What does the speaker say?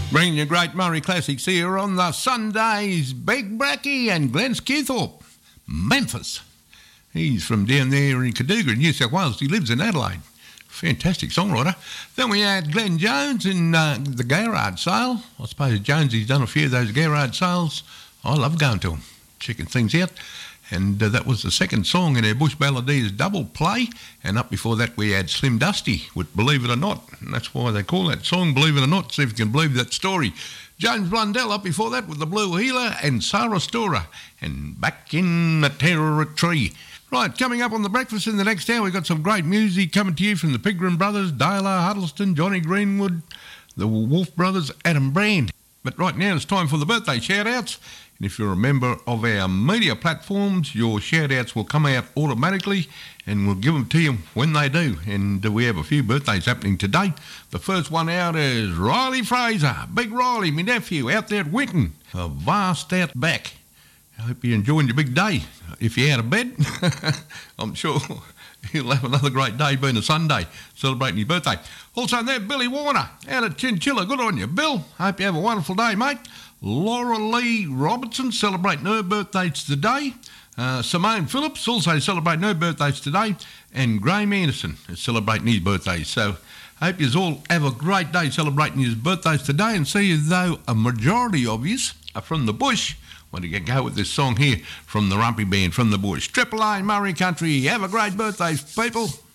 Bringing you great Murray classics here on the Sundays. Big Bracky and Glenn Skewthorpe, Memphis. He's from down there in Cadouga, New South Wales. He lives in Adelaide. Fantastic songwriter. Then we had Glenn Jones in the Garrard sale. I suppose Jonesy's done a few of those Garrard sales. I love going to them, checking things out. And that was the second song in our Bush Balladeers double play. And up before that we had Slim Dusty with Believe It or Not. And that's why they call that song Believe It or Not. See if you can believe that story. James Blundell up before that with the Blue Healer and Sarah Storer. And Back in the Territory. Right, coming up on the breakfast in the next hour, we've got some great music coming to you from the Pigram Brothers, Dale R. Huddleston, Johnny Greenwood, the Wolf Brothers, Adam Brand. But right now it's time for the birthday shout-outs. And if you're a member of our media platforms, your shout-outs will come out automatically and we'll give them to you when they do. And we have a few birthdays happening today. The first one out is Riley Fraser, Big Riley, my nephew, out there at Winton, a vast outback. I hope you're enjoying your big day. If you're out of bed, I'm sure he'll have another great day being a Sunday, celebrating his birthday. Also there, Billy Warner, out at Chinchilla. Good on you, Bill. Hope you have a wonderful day, mate. Laura Lee Robertson celebrating her birthday today. Simone Phillips also celebrating her birthdays today. And Graham Anderson is celebrating his birthday. So hope you all have a great day celebrating his birthdays today. And see as though a majority of you are from the bush. Want to go with this song here from the Rumpy Band from the bush. Triple A Murray Country. Have a great birthday, people.